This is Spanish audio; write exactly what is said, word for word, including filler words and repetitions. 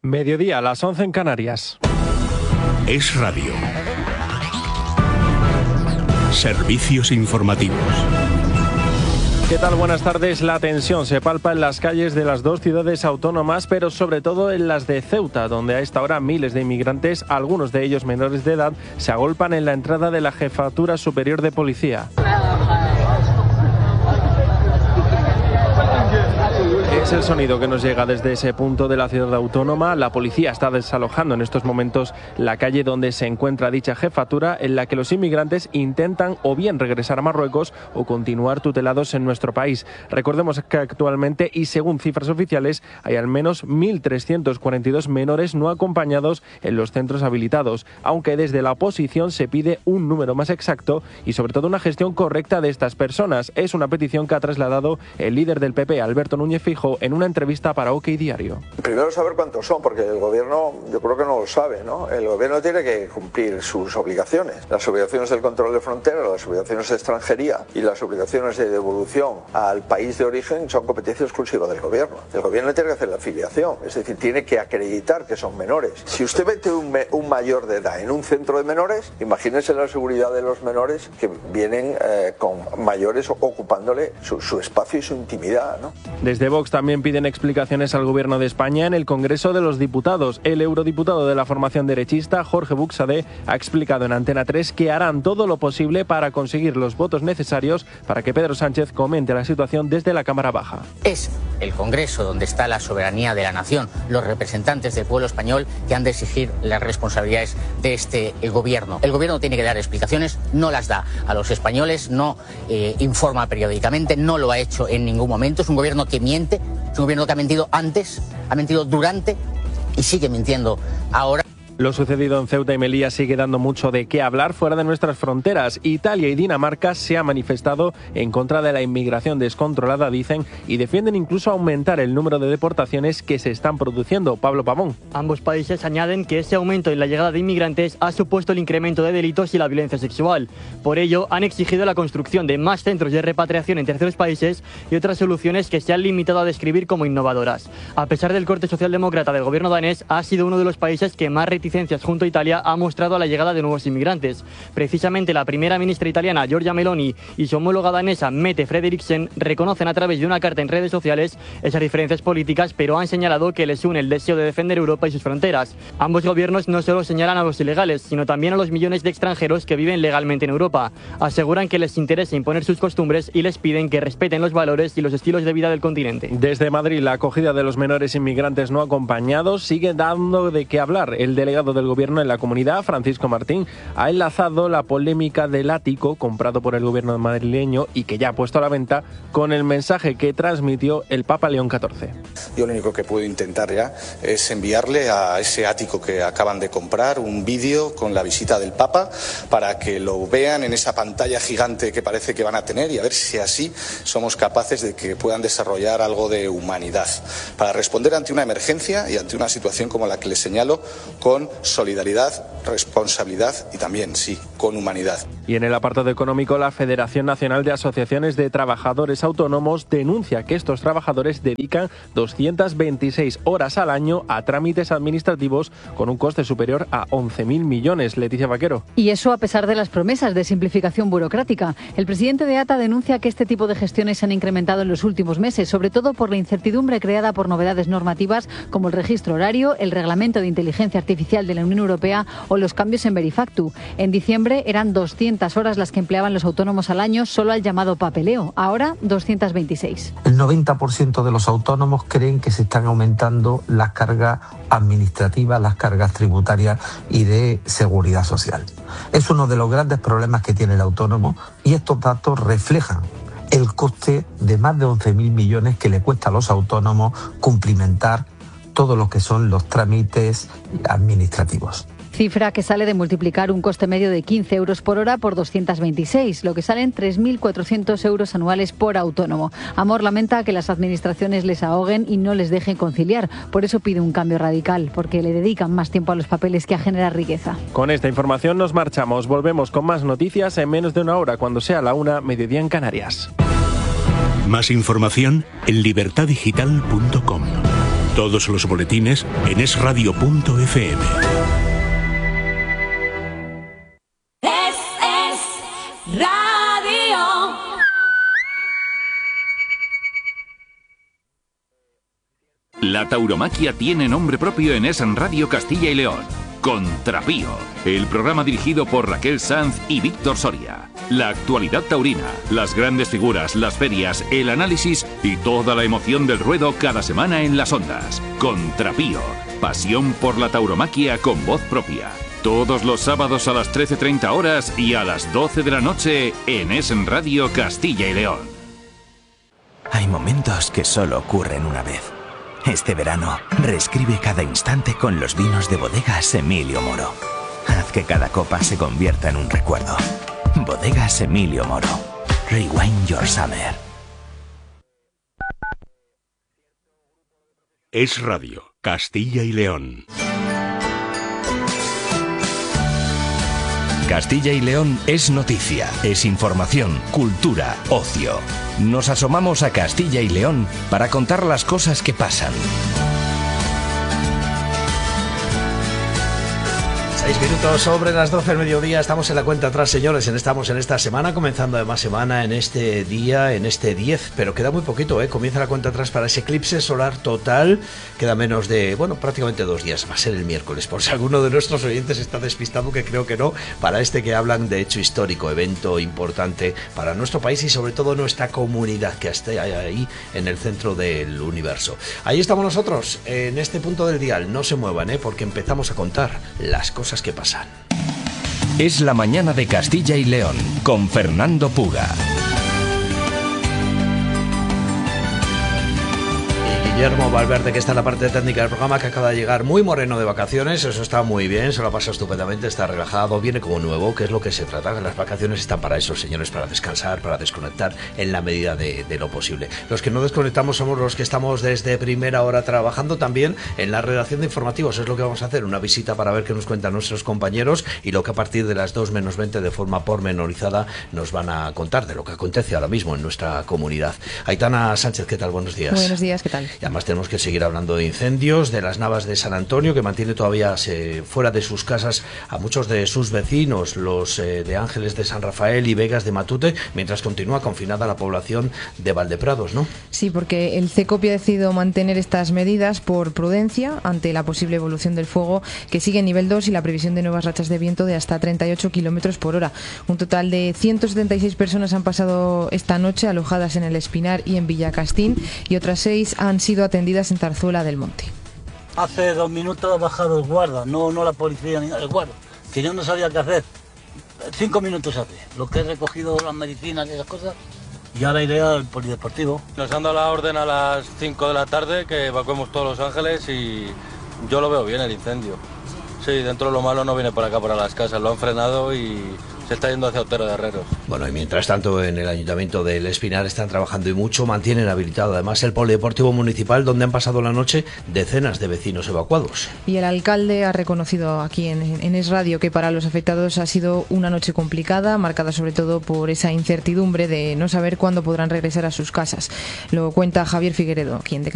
Mediodía, a las once en Canarias. Es Radio. Servicios informativos. ¿Qué tal? Buenas tardes. La tensión se palpa en las calles de las dos ciudades autónomas, pero sobre todo en las de Ceuta, donde a esta hora miles de inmigrantes, algunos de ellos menores de edad, se agolpan en la entrada de la Jefatura Superior de Policía. Es el sonido que nos llega desde ese punto de la ciudad autónoma. La policía está desalojando en estos momentos la calle donde se encuentra dicha jefatura, en la que los inmigrantes intentan o bien regresar a Marruecos o continuar tutelados en nuestro país. Recordemos que actualmente, y según cifras oficiales, hay al menos mil trescientos cuarenta y dos menores no acompañados en los centros habilitados, aunque desde la oposición se pide un número más exacto y sobre todo una gestión correcta de estas personas. Es una petición que ha trasladado el líder del P P, Alberto Núñez Feijóo, en una entrevista para OK Diario. Primero saber cuántos son, porque el gobierno yo creo que no lo sabe, ¿no? El gobierno tiene que cumplir sus obligaciones, las obligaciones del control de fronteras, las obligaciones de extranjería y las obligaciones de devolución al país de origen son competencia exclusiva del gobierno. El gobierno tiene que hacer la afiliación, es decir, tiene que acreditar que son menores. Si usted mete un, me, un mayor de edad en un centro de menores, imagínese la seguridad de los menores que vienen eh, con mayores ocupándole su, su espacio y su intimidad, ¿no? Desde Vox también piden explicaciones al Gobierno de España en el Congreso de los Diputados. El eurodiputado de la formación derechista, Jorge Buxadé, ha explicado en Antena tres que harán todo lo posible para conseguir los votos necesarios para que Pedro Sánchez comente la situación desde la Cámara Baja. Es el Congreso donde está la soberanía de la nación, los representantes del pueblo español que han de exigir las responsabilidades de este el Gobierno. El Gobierno tiene que dar explicaciones, no las da a los españoles, no eh, informa periódicamente, no lo ha hecho en ningún momento. Es un Gobierno que miente. Es un gobierno que ha mentido antes, ha mentido durante y sigue mintiendo ahora. Lo sucedido en Ceuta y Melilla sigue dando mucho de qué hablar fuera de nuestras fronteras. Italia y Dinamarca se han manifestado en contra de la inmigración descontrolada, dicen, y defienden incluso aumentar el número de deportaciones que se están produciendo. Pablo Pavón. Ambos países añaden que ese aumento en la llegada de inmigrantes ha supuesto el incremento de delitos y la violencia sexual. Por ello, han exigido la construcción de más centros de repatriación en terceros países y otras soluciones que se han limitado a describir como innovadoras. A pesar del corte socialdemócrata del gobierno danés, ha sido uno de los países que más reticencias junto a Italia ha mostrado a la llegada de nuevos inmigrantes. Precisamente la primera ministra italiana, Giorgia Meloni, y su homóloga danesa, Mette Frederiksen, reconocen a través de una carta en redes sociales esas diferencias políticas, pero han señalado que les une el deseo de defender Europa y sus fronteras. Ambos gobiernos no solo señalan a los ilegales, sino también a los millones de extranjeros que viven legalmente en Europa. Aseguran que les interesa imponer sus costumbres y les piden que respeten los valores y los estilos de vida del continente. Desde Madrid, la acogida de los menores inmigrantes no acompañados sigue dando de qué hablar. El delegado del gobierno en la comunidad, Francisco Martín, ha enlazado la polémica del ático comprado por el gobierno madrileño y que ya ha puesto a la venta con el mensaje que transmitió el Papa León catorce. Yo lo único que puedo intentar ya es enviarle a ese ático que acaban de comprar un vídeo con la visita del Papa para que lo vean en esa pantalla gigante que parece que van a tener y a ver si así somos capaces de que puedan desarrollar algo de humanidad para responder ante una emergencia y ante una situación como la que les señalo con solidaridad, responsabilidad y también, sí, con humanidad. Y en el apartado económico, la Federación Nacional de Asociaciones de Trabajadores Autónomos denuncia que estos trabajadores dedican doscientas veintiséis horas al año a trámites administrativos con un coste superior a once mil millones. Leticia Vaquero. Y eso a pesar de las promesas de simplificación burocrática. El presidente de A T A denuncia que este tipo de gestiones se han incrementado en los últimos meses, sobre todo por la incertidumbre creada por novedades normativas como el registro horario, el reglamento de inteligencia artificial de la Unión Europea o los cambios en Verifactu. En diciembre eran doscientas horas las que empleaban los autónomos al año solo al llamado papeleo. Ahora, doscientas veintiséis. El noventa por ciento de los autónomos creen que se están aumentando las cargas administrativas, las cargas tributarias y de seguridad social. Es uno de los grandes problemas que tiene el autónomo y estos datos reflejan el coste de más de once mil millones que le cuesta a los autónomos cumplimentar todo lo que son los trámites administrativos. Cifra que sale de multiplicar un coste medio de quince euros por hora por doscientas veintiséis, lo que salen tres mil cuatrocientos euros anuales por autónomo. Amor lamenta que las administraciones les ahoguen y no les dejen conciliar. Por eso pide un cambio radical, porque le dedican más tiempo a los papeles que a generar riqueza. Con esta información nos marchamos. Volvemos con más noticias en menos de una hora, cuando sea la una, mediodía en Canarias. Más información en libertad digital punto com. Todos los boletines en es radio punto efe eme. Es, es radio. La tauromaquia tiene nombre propio en Es Radio Castilla y León. Contrapío, el programa dirigido por Raquel Sanz y Víctor Soria. La actualidad taurina, las grandes figuras, las ferias, el análisis y toda la emoción del ruedo cada semana en las ondas. Contrapío, pasión por la tauromaquia con voz propia. Todos los sábados a las trece treinta horas y a las doce de la noche en Es Radio Castilla y León. Hay momentos que solo ocurren una vez. Este verano, reescribe cada instante con los vinos de Bodegas Emilio Moro. Haz que cada copa se convierta en un recuerdo. Bodegas Emilio Moro. Rewind your summer. Es Radio, Castilla y León. Castilla y León es noticia, es información, cultura, ocio. Nos asomamos a Castilla y León para contar las cosas que pasan. Seis minutos sobre las doce del mediodía, estamos en la cuenta atrás, señores, estamos en esta semana, comenzando además semana en este día, en este diez, pero queda muy poquito, ¿eh? Comienza la cuenta atrás para ese eclipse solar total, queda menos de, bueno, prácticamente dos días, va a ser el miércoles, por si alguno de nuestros oyentes está despistado, que creo que no, para este que hablan de hecho histórico, evento importante para nuestro país y sobre todo nuestra comunidad, que esté ahí en el centro del universo. Ahí estamos nosotros, en este punto del dial, no se muevan, ¿eh? Porque empezamos a contar las cosas que pasan. Es la mañana de Castilla y León con Fernando Puga. Guillermo Valverde, que está en la parte técnica del programa, que acaba de llegar muy moreno de vacaciones, eso está muy bien, se lo ha pasado estupendamente, está relajado, viene como nuevo, que es lo que se trata. Las vacaciones están para eso, señores, para descansar, para desconectar en la medida de, de lo posible. Los que no desconectamos somos los que estamos desde primera hora trabajando también en la redacción de informativos, es lo que vamos a hacer, una visita para ver qué nos cuentan nuestros compañeros y lo que a partir de las dos menos veinte de forma pormenorizada nos van a contar de lo que acontece ahora mismo en nuestra comunidad. Aitana Sánchez, ¿qué tal? Buenos días. Buenos días, ¿qué tal? Y además tenemos que seguir hablando de incendios, de las Navas de San Antonio, que mantiene todavía se, fuera de sus casas a muchos de sus vecinos, los eh, de Ángeles de San Rafael y Vegas de Matute, mientras continúa confinada la población de Valdeprados, ¿no? Sí, porque el CECOPI ha decidido mantener estas medidas por prudencia ante la posible evolución del fuego, que sigue en nivel dos y la previsión de nuevas rachas de viento de hasta treinta y ocho kilómetros por hora. Un total de ciento setenta y seis personas han pasado esta noche alojadas en el Espinar y en Villacastín, y otras seis han sido atendidas en Zarzuela del Monte. Hace dos minutos ha bajado el guarda, no, no la policía ni el guarda, que yo no sabía qué hacer. Cinco minutos hace, lo que he recogido las medicinas y esas cosas, y ahora iré al polideportivo. Nos han dado la orden a las cinco de la tarde que evacuemos todos Los Ángeles y yo lo veo bien el incendio. Sí, dentro de lo malo no viene por acá, para las casas, lo han frenado y se está yendo hacia Otero de Herreros. Bueno, y mientras tanto en el Ayuntamiento del Espinar están trabajando y mucho, mantienen habilitado además el polideportivo municipal, donde han pasado la noche decenas de vecinos evacuados. Y el alcalde ha reconocido aquí en, en Es Radio que para los afectados ha sido una noche complicada, marcada sobre todo por esa incertidumbre de no saber cuándo podrán regresar a sus casas. Lo cuenta Javier Figueredo, quien declara